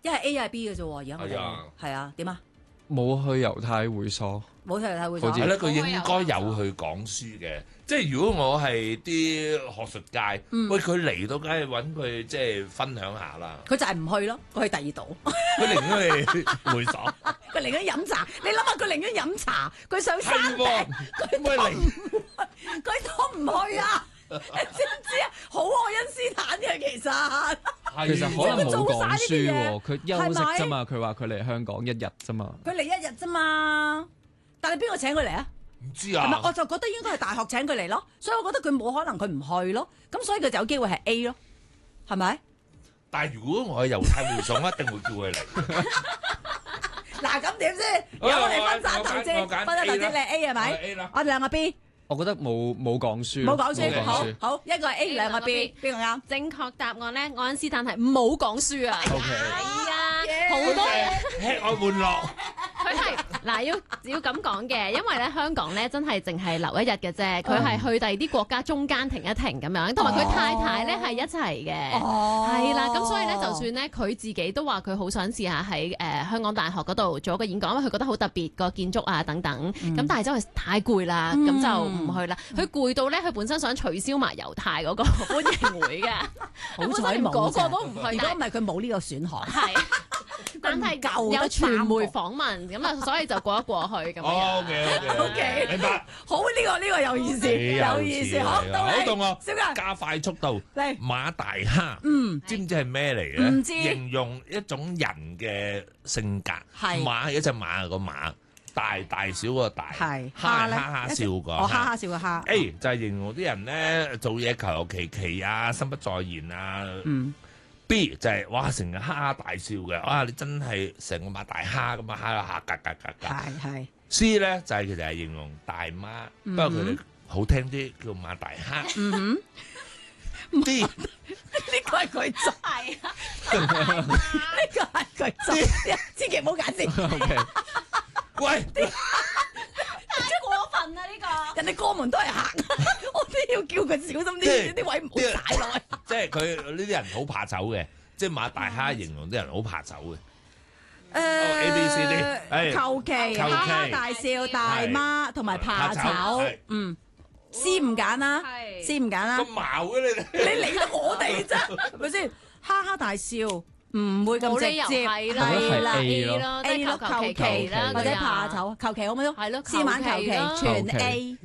一係 A 一係 B 嘅啫喎，而家我哋係啊係啊，點啊？ 冇去猶太會所， 冇睇睇會所好似係咧，佢應該有去講書嘅。即係如果我係啲學術界，喂佢嚟到，梗係揾佢即係分享下啦。 佢就係唔去咯，佢去第二度。 佢寧願去會所， 佢寧願飲茶，你諗下佢寧願飲茶，佢上山頂， 係喎佢都唔佢都唔去啊！你知唔知啊？好愛因斯坦嘅其實， 其實可能冇講書佢做晒呢啲喎，佢休息啫嘛。 係佢話佢嚟香港1日啫嘛。 佢嚟1日啫嘛。但係邊個請佢嚟啊？ 唔知係咪？ 啊。 我就覺得應該係大學請佢嚟咯，所以我覺得佢冇可能佢唔去咯。咁所以佢就有機會係 A 咯，係咪？ 但係如果我係猶太會所，我一定會叫佢嚟。 嗱咁點先？有我哋分散投資， 我揀分散投資，你係 A 係我係咪 A 啦？ 我哋兩個 B， 我覺得冇講書， 冇講書， 冇好書好一個係 A，兩個 B，邊個啱？ 正確答案咧，愛因斯坦係冇講書啊。 OK 係啊， 耶好多吃愛玩樂。 佢係嗱要咁講嘅，因為咧香港咧真係淨係留1日嘅啫，佢係去第二啲國家中間停一停咁樣，同埋佢太太咧係一齊嘅， 哦係啦，咁所以咧就算咧佢自己都話佢好想試下喺香港大學嗰度做一個演講，因為佢覺得好特別個建築啊等等，咁但係真係太攰啦，咁就唔去啦。佢攰到咧，佢本身想取消埋猶太嗰個歡迎會嘅， 好彩冇連嗰個啫都唔去， 如果唔係佢冇呢個選項。 係。但係有傳媒訪問咁啊，所以就過一過去咁樣。 哦，OK，明白。 好，呢個有意思，有意思。好，到你， 好到我小強加快速度。 嚟馬大蝦，知唔知係咩嚟嘅？ 唔知形容一種人嘅性格。 係馬一隻馬個馬，大小個大， 係蝦咧蝦笑個哦，哈哈笑個蝦。 A 就係形容啲人咧做嘢求求其其啊，心不在焉啊。B 就係哇成日哈哈大笑嘅，哇你真係成個馬大蝦咁啊，蝦下格格格格。 係 C 咧就係其實係形容大媽，不過佢哋好聽啲叫馬大蝦。D 呢個係佢作， 係啊， 呢個係佢作，千祈唔好揀先。 OK， 喂， 太過分啦呢個。 人哋過門都係行，我都要叫佢小心啲，啲位唔好踩落去。 即係佢呢啲人好怕醜嘅，即係馬大蝦形容啲人好怕醜嘅。A B C D， 求其哈哈大笑、大媽同埋怕醜。C 唔揀啦係 ，C 唔揀啦咁。矛嘅你哋。 你理得我哋啫，係咪先？哈哈大笑唔會咁冇理由直接， 係啦係啦 A 咯咯，即 A 咯， 係求求其其啦， 或者嗰啲啊怕醜，求其好唔好？ 係咯斯文求求其咯其，全求其 A。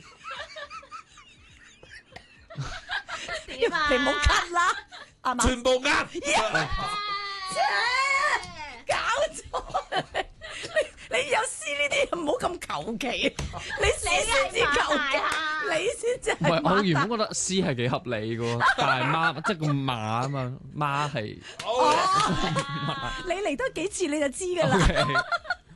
點啊？ 你唔好 cut 啦，係嘛？ 全部啱。 搞錯！你有 C 呢啲唔好咁求其，你 C 先至求其，你先至唔係係我原本覺得 C 係幾合理嘅喎，大媽即係個馬啊嘛，媽係哦，你嚟多幾次你就知㗎啦。 OK。